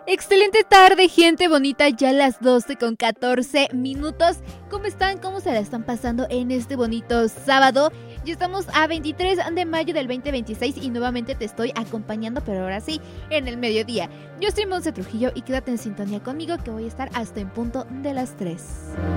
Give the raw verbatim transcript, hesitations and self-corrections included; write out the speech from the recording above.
Excelente tarde, gente bonita, ya las doce con catorce minutos. ¿Cómo están? ¿Cómo se la están pasando en este bonito sábado? Ya estamos a veintitrés de mayo del veinte veintiséis y nuevamente te estoy acompañando, pero ahora sí, en el mediodía. Yo soy Monse Trujillo y quédate en sintonía conmigo que voy a estar hasta en punto de las tres.